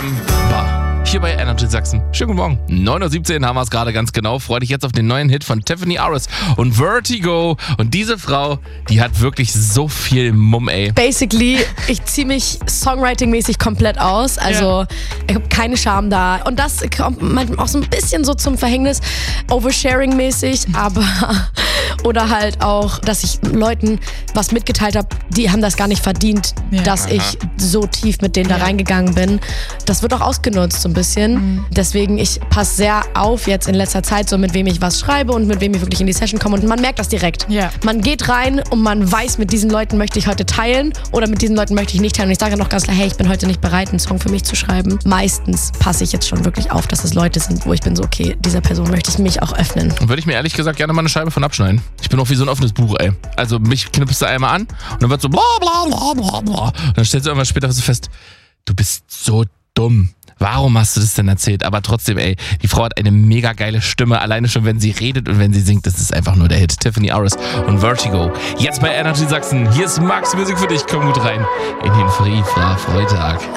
Hier bei Energy Sachsen. Schönen guten Morgen. 9:17 Uhr haben wir es gerade ganz genau. Freue dich jetzt auf den neuen Hit von Tiffany Aris und Vertigo. Und diese Frau, die hat wirklich so viel Mumm, ey. Basically, ich ziehe mich songwriting-mäßig komplett aus. Also ich habe keine Scham da. Und das kommt manchmal auch so ein bisschen so zum Verhängnis. Oversharing-mäßig, aber... Oder halt auch, dass ich Leuten was mitgeteilt habe, die haben das gar nicht verdient, dass ich so tief mit denen da reingegangen bin. Das wird auch ausgenutzt so ein bisschen. Deswegen, ich passe sehr auf jetzt in letzter Zeit, so mit wem ich was schreibe und mit wem ich wirklich in die Session komme. Und man merkt das direkt. Man geht rein und man weiß, mit diesen Leuten möchte ich heute teilen oder mit diesen Leuten möchte ich nicht teilen. Und ich sage noch ganz klar, hey, ich bin heute nicht bereit, einen Song für mich zu schreiben. Meistens passe ich jetzt schon wirklich auf, dass es Leute sind, wo ich bin so, okay, dieser Person möchte ich mich auch öffnen. Und würde ich mir ehrlich gesagt gerne mal eine Scheibe von abschneiden. Ich bin auch wie so ein offenes Buch, ey. Also mich knipst du einmal an und dann wird so bla bla bla bla bla. Und dann stellst du irgendwann später so fest, du bist so dumm. Warum hast du das denn erzählt? Aber trotzdem, ey, die Frau hat eine mega geile Stimme. Alleine schon, wenn sie redet und wenn sie singt, das ist einfach nur der Hit. Tiffany Aris und Vertigo. Jetzt bei Energy Sachsen. Hier ist Max Musik für dich. Komm gut rein in den Freitag.